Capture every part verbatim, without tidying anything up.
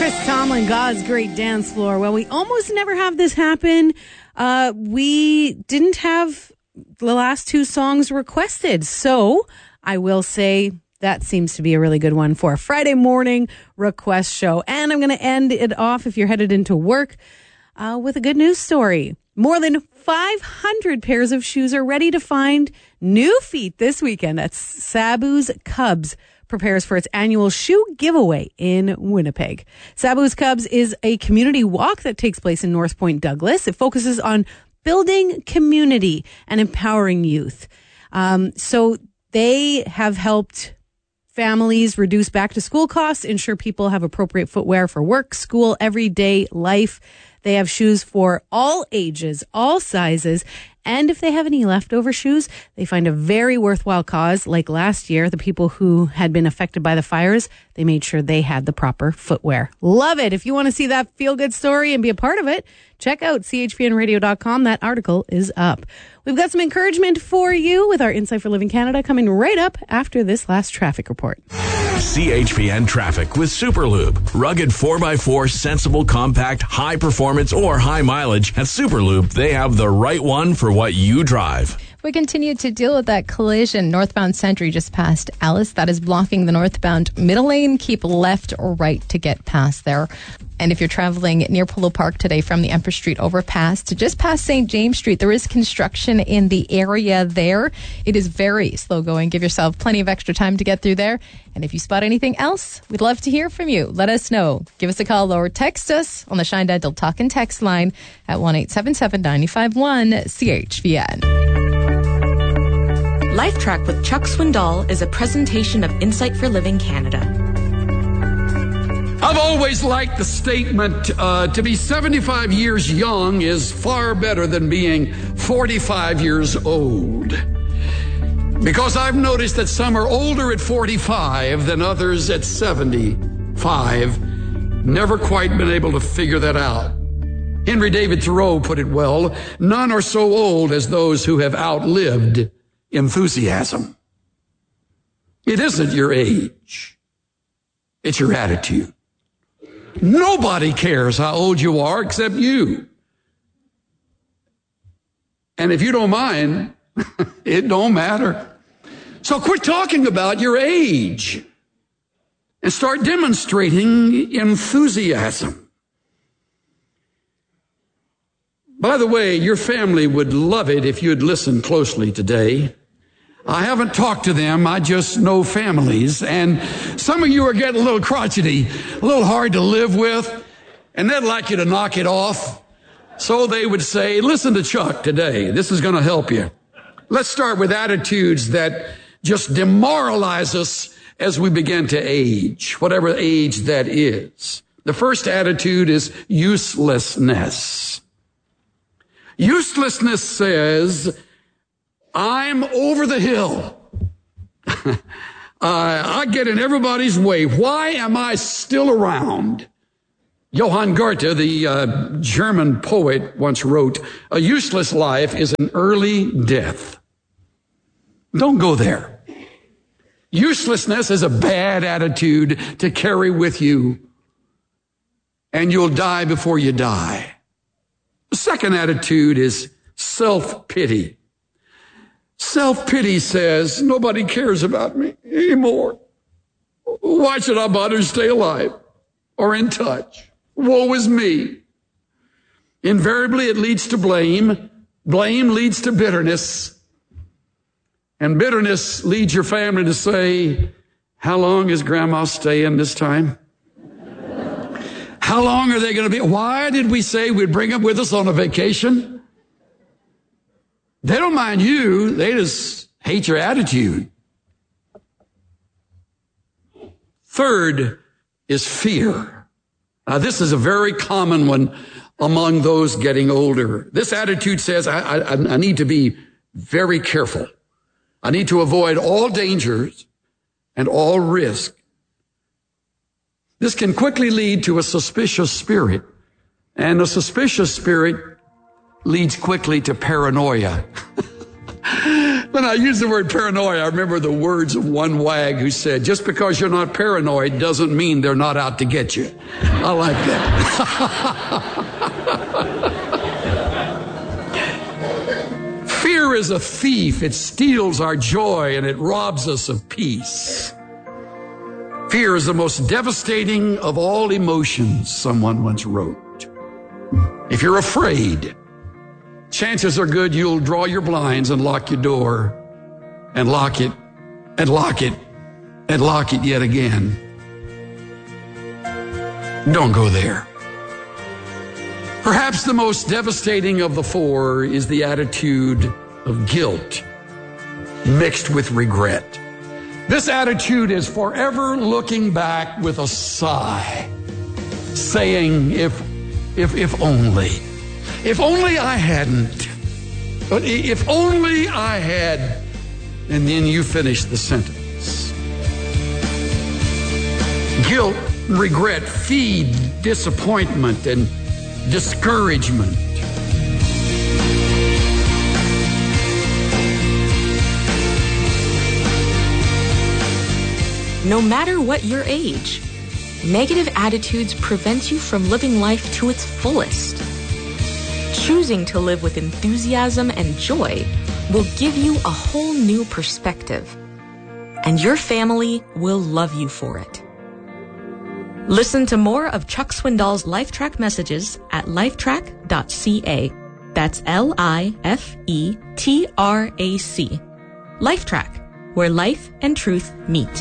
Chris Tomlin, God's Great Dance Floor. Well, we almost never have this happen. Uh, we didn't have the last two songs requested. So I will say that seems to be a really good one for a Friday morning request show. And I'm going to end it off, if you're headed into work, uh, with a good news story. More than five hundred pairs of shoes are ready to find new feet this weekend. That's Sabu's Cubs prepares for its annual shoe giveaway in Winnipeg. Sabu's Cubs is a community walk that takes place in North Point Douglas. It focuses on building community and empowering youth. Um, so they have helped families reduce back to school costs, ensure people have appropriate footwear for work, school, everyday life. They have shoes for all ages, all sizes. And if they have any leftover shoes, they find a very worthwhile cause. Like last year, the people who had been affected by the fires, they made sure they had the proper footwear. Love it. If you want to see that feel-good story and be a part of it, check out c h p n radio dot com. That article is up. We've got some encouragement for you with our Insight for Living Canada coming right up after this last traffic report. C H P N Traffic with Superlube. Rugged four by four, sensible, compact, high performance, or high mileage. At Superlube, they have the right one for what you drive. We continue to deal with that collision. Northbound Sentry just past Alice. That is blocking the northbound middle lane. Keep left or right to get past there. And if you're traveling near Polo Park today from the Empress Street overpass to just past Saint James Street, there is construction in the area there. It is very slow going. Give yourself plenty of extra time to get through there. And if you spot anything else, we'd love to hear from you. Let us know. Give us a call or text us on the Shine Dental Talk and Text line at one eight seven seven, nine five one, C H P N. Life Track with Chuck Swindoll is a presentation of Insight for Living Canada. I've always liked the statement, uh, to be seventy-five years young is far better than being forty-five years old. Because I've noticed that some are older at forty-five than others at seventy-five. Never quite been able to figure that out. Henry David Thoreau put it well, none are so old as those who have outlived enthusiasm. It isn't your age. It's your attitude. Nobody cares how old you are except you. And if you don't mind, it don't matter. So quit talking about your age and start demonstrating enthusiasm. By the way, your family would love it if you'd listen closely today. I haven't talked to them. I just know families. And some of you are getting a little crotchety, a little hard to live with, and they'd like you to knock it off. So they would say, listen to Chuck today. This is going to help you. Let's start with attitudes that just demoralize us as we begin to age, whatever age that is. The first attitude is uselessness. Uselessness says, I'm over the hill. uh, I get in everybody's way. Why am I still around? Johann Goethe, the uh, German poet, once wrote, a useless life is an early death. Don't go there. Uselessness is a bad attitude to carry with you, and you'll die before you die. The second attitude is self-pity. Self-pity says, nobody cares about me anymore. Why should I bother to stay alive or in touch? Woe is me. Invariably, it leads to blame. Blame leads to bitterness. And bitterness leads your family to say, how long is Grandma staying this time? How long are they going to be? Why did we say we'd bring them with us on a vacation? They don't mind you. They just hate your attitude. Third is fear. Now, this is a very common one among those getting older. This attitude says, I, I, I need to be very careful. I need to avoid all dangers and all risk. This can quickly lead to a suspicious spirit, and a suspicious spirit leads quickly to paranoia. When I use the word paranoia, I remember the words of one wag who said, just because you're not paranoid doesn't mean they're not out to get you. I like that. Fear is a thief. It steals our joy and it robs us of peace. Fear is the most devastating of all emotions, someone once wrote. If you're afraid, chances are good you'll draw your blinds and lock your door and lock it and lock it and lock it yet again. Don't go there. Perhaps the most devastating of the four is the attitude of guilt mixed with regret. This attitude is forever looking back with a sigh, saying, if, if, if only, if only I hadn't, but if only I had, and then you finish the sentence. Guilt, regret feed disappointment and discouragement. No matter what your age, negative attitudes prevent you from living life to its fullest. Choosing to live with enthusiasm and joy will give you a whole new perspective, and your family will love you for it. Listen to more of Chuck Swindoll's LifeTrack messages at lifetrack dot c a. That's L I F E T R A C. LifeTrack, where life and truth meet.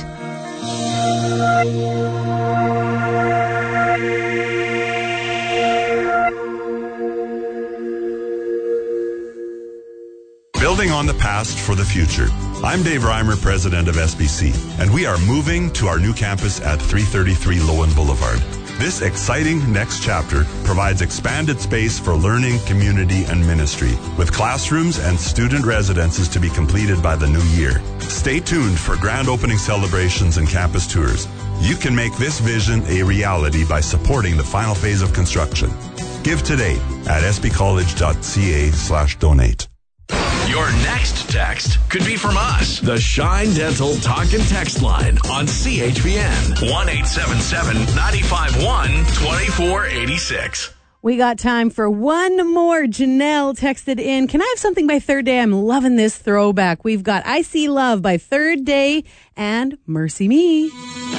Building on the past for the future. I'm Dave Reimer, president of S B C, and we are moving to our new campus at three thirty-three Lowen Boulevard. This exciting next chapter provides expanded space for learning, community, and ministry, with classrooms and student residences to be completed by the new year. Stay tuned for grand opening celebrations and campus tours. You can make this vision a reality by supporting the final phase of construction. Give today at sbcollege.ca slash donate. Your next text could be from us. The Shine Dental Talk and Text Line on C H P N. one eight seven seven, nine five one, two four eight six. We got time for one more. Janelle texted in, can I have something by Third Day? I'm loving this throwback. We've got I See Love by Third Day and Mercy Me.